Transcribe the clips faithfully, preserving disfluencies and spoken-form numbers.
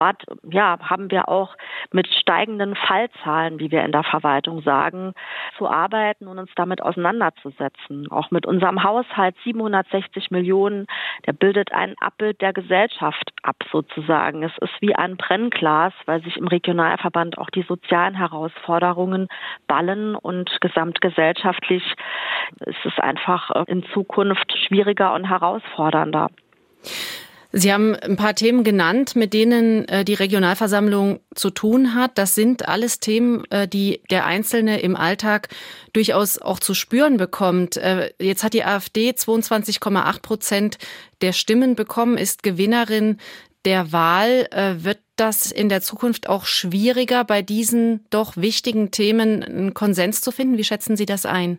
Dort, ja, haben wir auch mit steigenden Fallzahlen, wie wir in der Verwaltung sagen, zu arbeiten und uns damit auseinanderzusetzen. Auch mit unserem Haushalt siebenhundertsechzig Millionen, der bildet ein Abbild der Gesellschaft ab sozusagen. Es ist wie ein Brennglas, weil sich im Regionalverband auch die sozialen Herausforderungen ballen und gesamtgesellschaftlich ist es einfach in Zukunft schwieriger und herausfordernder. Sie haben ein paar Themen genannt, mit denen die Regionalversammlung zu tun hat. Das sind alles Themen, die der Einzelne im Alltag durchaus auch zu spüren bekommt. Jetzt hat die AfD zweiundzwanzig Komma acht Prozent der Stimmen bekommen, ist Gewinnerin der Wahl. Wird das in der Zukunft auch schwieriger, bei diesen doch wichtigen Themen einen Konsens zu finden? Wie schätzen Sie das ein?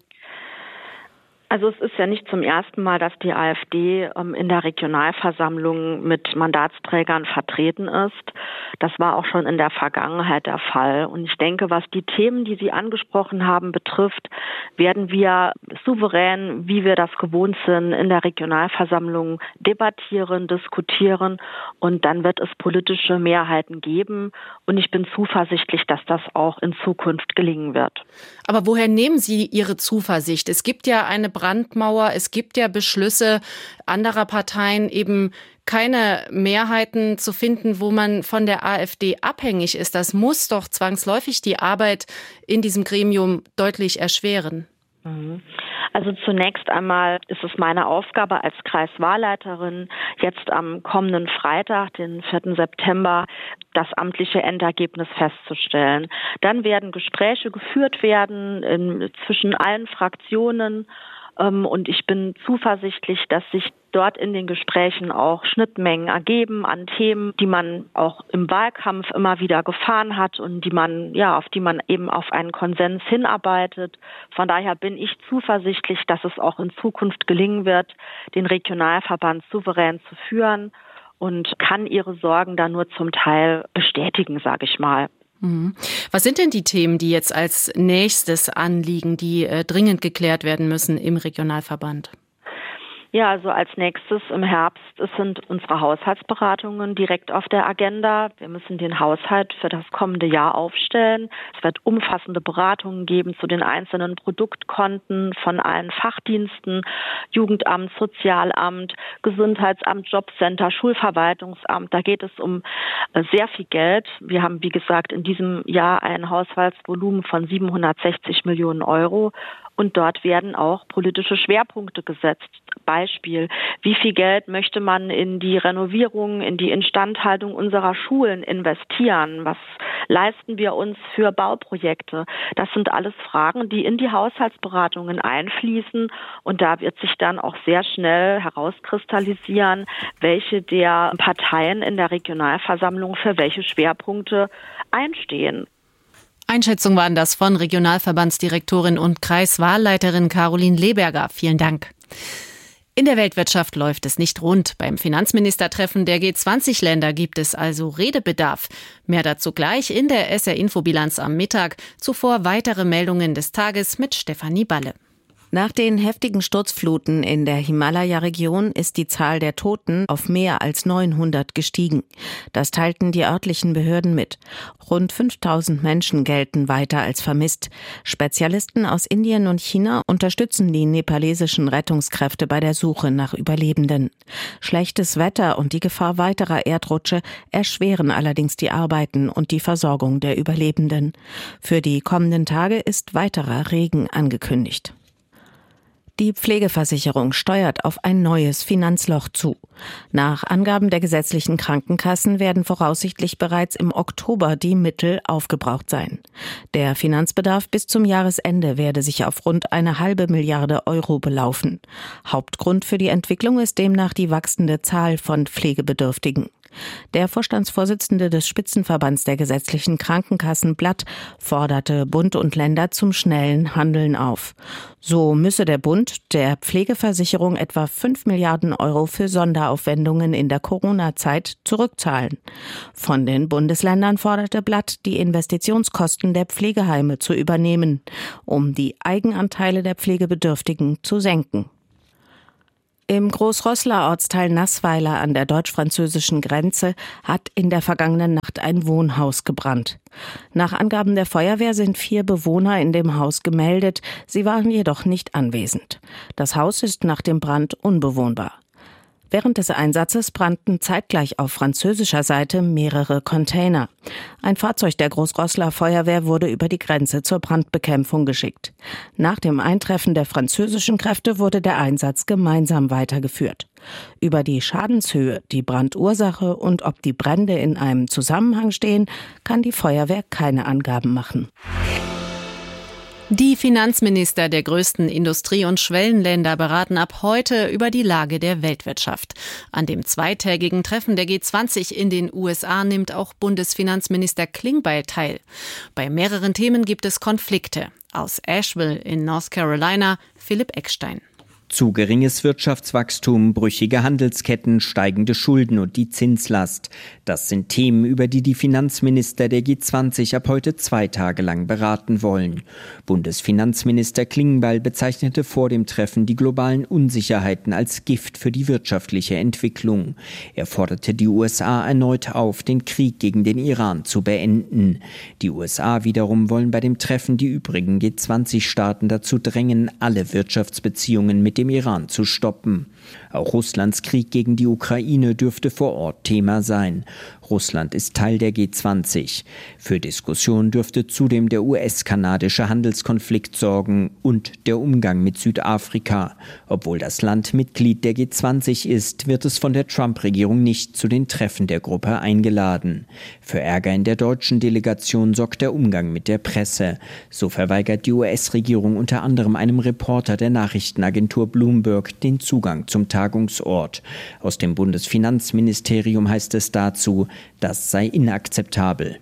Also es ist ja nicht zum ersten Mal, dass die AfD ähm, in der Regionalversammlung mit Mandatsträgern vertreten ist. Das war auch schon in der Vergangenheit der Fall. Und ich denke, was die Themen, die Sie angesprochen haben, betrifft, werden wir souverän, wie wir das gewohnt sind, in der Regionalversammlung debattieren, diskutieren. Und dann wird es politische Mehrheiten geben. Und ich bin zuversichtlich, dass das auch in Zukunft gelingen wird. Aber woher nehmen Sie Ihre Zuversicht? Es gibt ja eine Brandmauer, es gibt ja Beschlüsse anderer Parteien, eben keine Mehrheiten zu finden, wo man von der AfD abhängig ist. Das muss doch zwangsläufig die Arbeit in diesem Gremium deutlich erschweren. Also zunächst einmal ist es meine Aufgabe als Kreiswahlleiterin, jetzt am kommenden Freitag, den vierten September, das amtliche Endergebnis festzustellen. Dann werden Gespräche geführt werden in, zwischen allen Fraktionen. Und ich bin zuversichtlich, dass sich dort in den Gesprächen auch Schnittmengen ergeben an Themen, die man auch im Wahlkampf immer wieder gefahren hat und die man, ja, auf die man eben auf einen Konsens hinarbeitet. Von daher bin ich zuversichtlich, dass es auch in Zukunft gelingen wird, den Regionalverband souverän zu führen und kann Ihre Sorgen da nur zum Teil bestätigen, sage ich mal. Was sind denn die Themen, die jetzt als nächstes anliegen, die äh, dringend geklärt werden müssen im Regionalverband? Ja, also als nächstes im Herbst sind unsere Haushaltsberatungen direkt auf der Agenda. Wir müssen den Haushalt für das kommende Jahr aufstellen. Es wird umfassende Beratungen geben zu den einzelnen Produktkonten von allen Fachdiensten, Jugendamt, Sozialamt, Gesundheitsamt, Jobcenter, Schulverwaltungsamt. Da geht es um sehr viel Geld. Wir haben, wie gesagt, in diesem Jahr ein Haushaltsvolumen von siebenhundertsechzig Millionen Euro. Und dort werden auch politische Schwerpunkte gesetzt. Beispiel, wie viel Geld möchte man in die Renovierung, in die Instandhaltung unserer Schulen investieren? Was leisten wir uns für Bauprojekte? Das sind alles Fragen, die in die Haushaltsberatungen einfließen. Und da wird sich dann auch sehr schnell herauskristallisieren, welche der Parteien in der Regionalversammlung für welche Schwerpunkte einstehen. Einschätzungen waren das von Regionalverbandsdirektorin und Kreiswahlleiterin Caroline Leberger. Vielen Dank. In der Weltwirtschaft läuft es nicht rund. Beim Finanzministertreffen der G zwanzig Länder gibt es also Redebedarf. Mehr dazu gleich in der S R-Infobilanz am Mittag. Zuvor weitere Meldungen des Tages mit Stefanie Balle. Nach den heftigen Sturzfluten in der Himalaya-Region ist die Zahl der Toten auf mehr als neunhundert gestiegen. Das teilten die örtlichen Behörden mit. Rund fünftausend Menschen gelten weiter als vermisst. Spezialisten aus Indien und China unterstützen die nepalesischen Rettungskräfte bei der Suche nach Überlebenden. Schlechtes Wetter und die Gefahr weiterer Erdrutsche erschweren allerdings die Arbeiten und die Versorgung der Überlebenden. Für die kommenden Tage ist weiterer Regen angekündigt. Die Pflegeversicherung steuert auf ein neues Finanzloch zu. Nach Angaben der gesetzlichen Krankenkassen werden voraussichtlich bereits im Oktober die Mittel aufgebraucht sein. Der Finanzbedarf bis zum Jahresende werde sich auf rund eine halbe Milliarde Euro belaufen. Hauptgrund für die Entwicklung ist demnach die wachsende Zahl von Pflegebedürftigen. Der Vorstandsvorsitzende des Spitzenverbands der gesetzlichen Krankenkassen Blatt forderte Bund und Länder zum schnellen Handeln auf. So müsse der Bund der Pflegeversicherung etwa fünf Milliarden Euro für Sonderaufwendungen in der Corona-Zeit zurückzahlen. Von den Bundesländern forderte Blatt, die Investitionskosten der Pflegeheime zu übernehmen, um die Eigenanteile der Pflegebedürftigen zu senken. Im Großroßler Ortsteil Nassweiler an der deutsch-französischen Grenze hat in der vergangenen Nacht ein Wohnhaus gebrannt. Nach Angaben der Feuerwehr sind vier Bewohner in dem Haus gemeldet, sie waren jedoch nicht anwesend. Das Haus ist nach dem Brand unbewohnbar. Während des Einsatzes brannten zeitgleich auf französischer Seite mehrere Container. Ein Fahrzeug der Großroßler Feuerwehr wurde über die Grenze zur Brandbekämpfung geschickt. Nach dem Eintreffen der französischen Kräfte wurde der Einsatz gemeinsam weitergeführt. Über die Schadenshöhe, die Brandursache und ob die Brände in einem Zusammenhang stehen, kann die Feuerwehr keine Angaben machen. Die Finanzminister der größten Industrie- und Schwellenländer beraten ab heute über die Lage der Weltwirtschaft. An dem zweitägigen Treffen der G zwanzig in den U S A nimmt auch Bundesfinanzminister Klingbeil teil. Bei mehreren Themen gibt es Konflikte. Aus Asheville in North Carolina, Philipp Eckstein. Zu geringes Wirtschaftswachstum, brüchige Handelsketten, steigende Schulden und die Zinslast. Das sind Themen, über die die Finanzminister der G zwanzig ab heute zwei Tage lang beraten wollen. Bundesfinanzminister Klingbeil bezeichnete vor dem Treffen die globalen Unsicherheiten als Gift für die wirtschaftliche Entwicklung. Er forderte die U S A erneut auf, den Krieg gegen den Iran zu beenden. Die U S A wiederum wollen bei dem Treffen die übrigen G zwanzig Staaten dazu drängen, alle Wirtschaftsbeziehungen mit dem Iran zu stoppen. Auch Russlands Krieg gegen die Ukraine dürfte vor Ort Thema sein. Russland ist Teil der G zwanzig. Für Diskussion dürfte zudem der U S-kanadische Handelskonflikt sorgen und der Umgang mit Südafrika. Obwohl das Land Mitglied der G zwanzig ist, wird es von der Trump-Regierung nicht zu den Treffen der Gruppe eingeladen. Für Ärger in der deutschen Delegation sorgt der Umgang mit der Presse. So verweigert die U S-Regierung unter anderem einem Reporter der Nachrichtenagentur Bloomberg den Zugang zum Tagungsort. Aus dem Bundesfinanzministerium heißt es dazu, das sei inakzeptabel.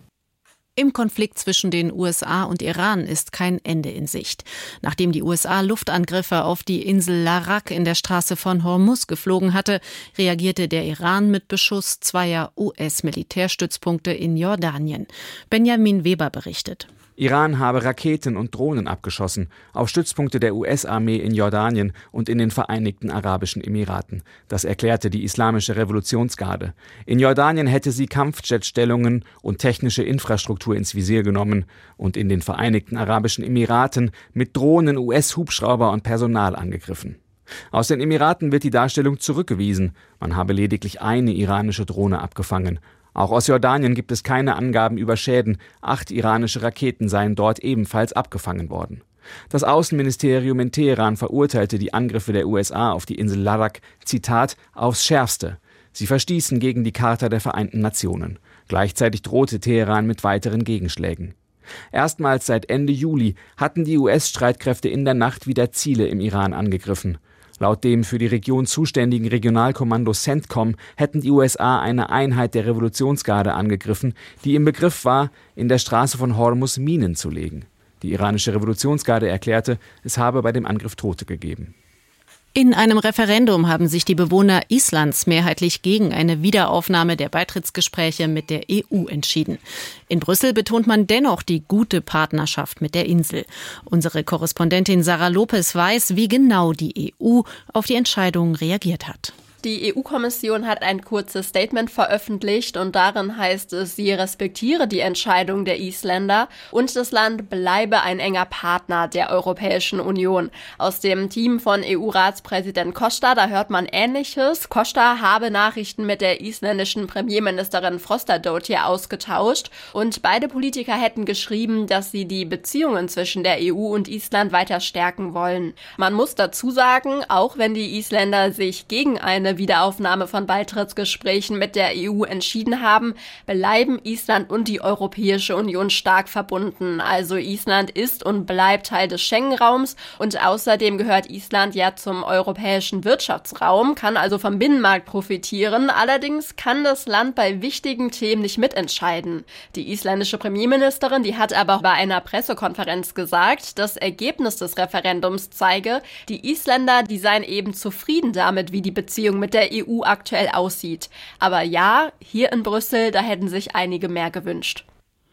Im Konflikt zwischen den U S A und Iran ist kein Ende in Sicht. Nachdem die U S A Luftangriffe auf die Insel Larak in der Straße von Hormuz geflogen hatte, reagierte der Iran mit Beschuss zweier U S-Militärstützpunkte in Jordanien. Benjamin Weber berichtet. Iran habe Raketen und Drohnen abgeschossen auf Stützpunkte der U S-Armee in Jordanien und in den Vereinigten Arabischen Emiraten. Das erklärte die Islamische Revolutionsgarde. In Jordanien hätte sie Kampfjetstellungen und technische Infrastruktur ins Visier genommen und in den Vereinigten Arabischen Emiraten mit Drohnen U S-Hubschrauber und Personal angegriffen. Aus den Emiraten wird die Darstellung zurückgewiesen. Man habe lediglich eine iranische Drohne abgefangen. Auch aus Jordanien gibt es keine Angaben über Schäden. Acht iranische Raketen seien dort ebenfalls abgefangen worden. Das Außenministerium in Teheran verurteilte die Angriffe der U S A auf die Insel Larak, Zitat, aufs Schärfste. Sie verstießen gegen die Charta der Vereinten Nationen. Gleichzeitig drohte Teheran mit weiteren Gegenschlägen. Erstmals seit Ende Juli hatten die U S-Streitkräfte in der Nacht wieder Ziele im Iran angegriffen. Laut dem für die Region zuständigen Regionalkommando CENTCOM hätten die U S A eine Einheit der Revolutionsgarde angegriffen, die im Begriff war, in der Straße von Hormuz Minen zu legen. Die iranische Revolutionsgarde erklärte, es habe bei dem Angriff Tote gegeben. In einem Referendum haben sich die Bewohner Islands mehrheitlich gegen eine Wiederaufnahme der Beitrittsgespräche mit der E U entschieden. In Brüssel betont man dennoch die gute Partnerschaft mit der Insel. Unsere Korrespondentin Sarah Lopez weiß, wie genau die E U auf die Entscheidung reagiert hat. Die E U-Kommission hat ein kurzes Statement veröffentlicht und darin heißt es, sie respektiere die Entscheidung der Isländer und das Land bleibe ein enger Partner der Europäischen Union. Aus dem Team von E U-Ratspräsident Costa, da hört man Ähnliches. Costa habe Nachrichten mit der isländischen Premierministerin Frostadóttir ausgetauscht und beide Politiker hätten geschrieben, dass sie die Beziehungen zwischen der E U und Island weiter stärken wollen. Man muss dazu sagen, auch wenn die Isländer sich gegen eine Wiederaufnahme von Beitrittsgesprächen mit der E U entschieden haben, bleiben Island und die Europäische Union stark verbunden. Also Island ist und bleibt Teil des Schengen-Raums und außerdem gehört Island ja zum europäischen Wirtschaftsraum, kann also vom Binnenmarkt profitieren. Allerdings kann das Land bei wichtigen Themen nicht mitentscheiden. Die isländische Premierministerin, die hat aber bei einer Pressekonferenz gesagt, das Ergebnis des Referendums zeige, die Isländer, die seien eben zufrieden damit, wie die Beziehung mit der E U aktuell aussieht. Aber ja, hier in Brüssel, da hätten sich einige mehr gewünscht.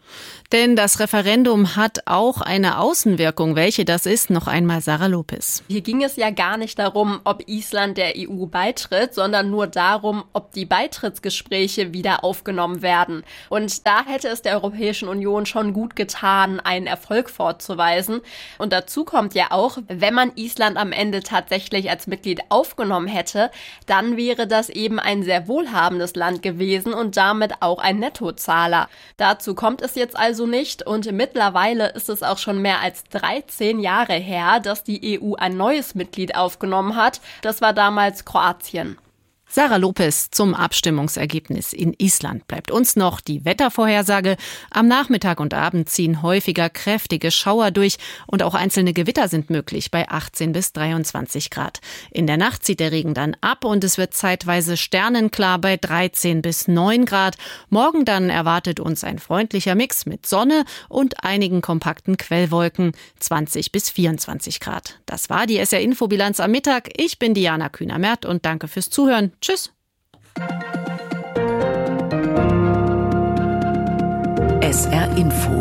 Denn das Referendum hat auch eine Außenwirkung. Welche das ist, noch einmal Sarah Lopez. Hier ging es ja gar nicht darum, ob Island der E U beitritt, sondern nur darum, ob die Beitrittsgespräche wieder aufgenommen werden. Und da hätte es der Europäischen Union schon gut getan, einen Erfolg vorzuweisen. Und dazu kommt ja auch, wenn man Island am Ende tatsächlich als Mitglied aufgenommen hätte, dann wäre das eben ein sehr wohlhabendes Land gewesen und damit auch ein Nettozahler. Dazu kommt es jetzt also nicht und mittlerweile ist es auch schon mehr als dreizehn Jahre her, dass die E U ein neues Mitglied aufgenommen hat. Das war damals Kroatien. Sarah Lopez zum Abstimmungsergebnis in Island. Bleibt uns noch die Wettervorhersage. Am Nachmittag und Abend ziehen häufiger kräftige Schauer durch und auch einzelne Gewitter sind möglich bei achtzehn bis dreiundzwanzig Grad. In der Nacht zieht der Regen dann ab und es wird zeitweise sternenklar bei dreizehn bis neun Grad. Morgen dann erwartet uns ein freundlicher Mix mit Sonne und einigen kompakten Quellwolken, zwanzig bis vierundzwanzig Grad. Das war die S R-Infobilanz am Mittag. Ich bin Diana Kühner-Merth und danke fürs Zuhören. Tschüss. S R Info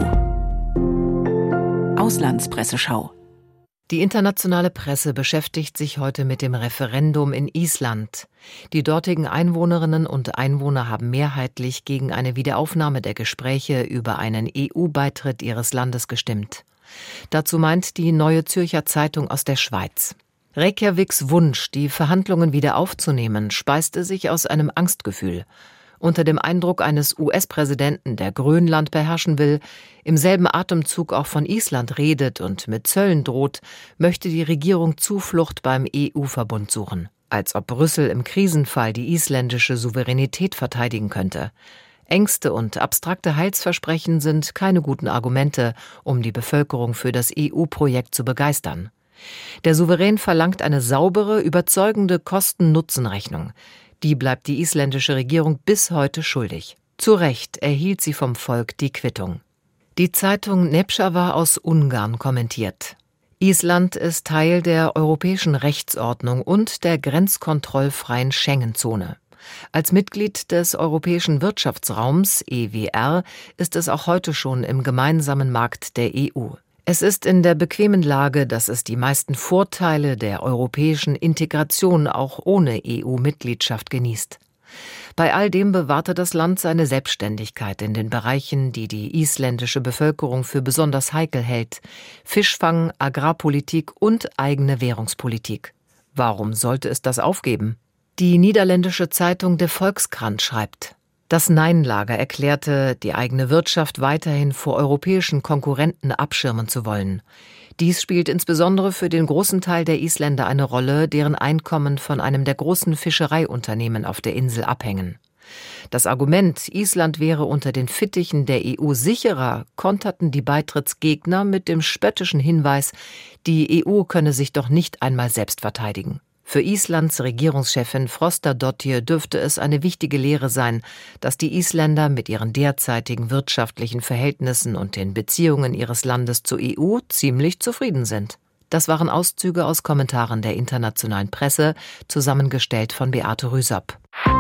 Auslandspresseschau. Die internationale Presse beschäftigt sich heute mit dem Referendum in Island. Die dortigen Einwohnerinnen und Einwohner haben mehrheitlich gegen eine Wiederaufnahme der Gespräche über einen E U-Beitritt ihres Landes gestimmt. Dazu meint die Neue Zürcher Zeitung aus der Schweiz. Reykjaviks Wunsch, die Verhandlungen wieder aufzunehmen, speiste sich aus einem Angstgefühl. Unter dem Eindruck eines U S-Präsidenten, der Grönland beherrschen will, im selben Atemzug auch von Island redet und mit Zöllen droht, möchte die Regierung Zuflucht beim E U-Verbund suchen. Als ob Brüssel im Krisenfall die isländische Souveränität verteidigen könnte. Ängste und abstrakte Heilsversprechen sind keine guten Argumente, um die Bevölkerung für das E U-Projekt zu begeistern. Der Souverän verlangt eine saubere, überzeugende Kosten-Nutzen-Rechnung. Die bleibt die isländische Regierung bis heute schuldig. Zu Recht erhielt sie vom Volk die Quittung. Die Zeitung Nepšava aus Ungarn kommentiert: Island ist Teil der europäischen Rechtsordnung und der grenzkontrollfreien Schengen-Zone. Als Mitglied des Europäischen Wirtschaftsraums E W R ist es auch heute schon im gemeinsamen Markt der E U. Es ist in der bequemen Lage, dass es die meisten Vorteile der europäischen Integration auch ohne E U-Mitgliedschaft genießt. Bei all dem bewahrte das Land seine Selbstständigkeit in den Bereichen, die die isländische Bevölkerung für besonders heikel hält: Fischfang, Agrarpolitik und eigene Währungspolitik. Warum sollte es das aufgeben? Die niederländische Zeitung De Volkskrant schreibt: Das Nein-Lager erklärte, die eigene Wirtschaft weiterhin vor europäischen Konkurrenten abschirmen zu wollen. Dies spielt insbesondere für den großen Teil der Isländer eine Rolle, deren Einkommen von einem der großen Fischereiunternehmen auf der Insel abhängen. Das Argument, Island wäre unter den Fittichen der E U sicherer, konterten die Beitrittsgegner mit dem spöttischen Hinweis, die E U könne sich doch nicht einmal selbst verteidigen. Für Islands Regierungschefin Frostadóttir dürfte es eine wichtige Lehre sein, dass die Isländer mit ihren derzeitigen wirtschaftlichen Verhältnissen und den Beziehungen ihres Landes zur E U ziemlich zufrieden sind. Das waren Auszüge aus Kommentaren der internationalen Presse, zusammengestellt von Beate Rüsop.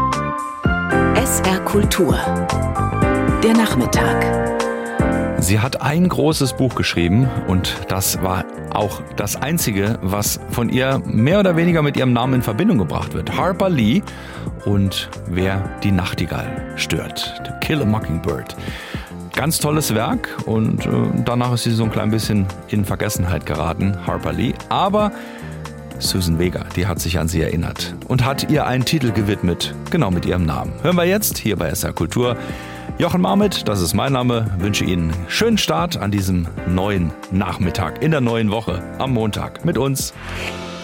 S R Kultur. Der Nachmittag. Sie hat ein großes Buch geschrieben und das war auch das einzige, was von ihr mehr oder weniger mit ihrem Namen in Verbindung gebracht wird. Harper Lee und Wer die Nachtigall stört. To Kill a Mockingbird. Ganz tolles Werk und äh, danach ist sie so ein klein bisschen in Vergessenheit geraten, Harper Lee. Aber Susan Vega, die hat sich an sie erinnert und hat ihr einen Titel gewidmet, genau mit ihrem Namen. Hören wir jetzt hier bei S R Kultur. Jochen Marmit, das ist mein Name, wünsche Ihnen einen schönen Start an diesem neuen Nachmittag, in der neuen Woche, am Montag mit uns.